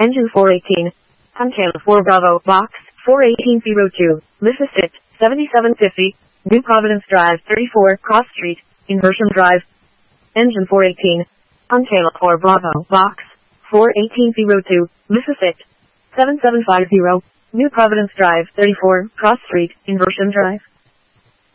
Engine 418. Huntail 4 Bravo, Box 41802, Mississippi 7750, New Providence Drive 34, Cross Street, Inversion Drive. Engine 418. Huntail 4 Bravo, Box 41802, Mississippi 7750, New Providence Drive 34, Cross Street, Inversion Drive.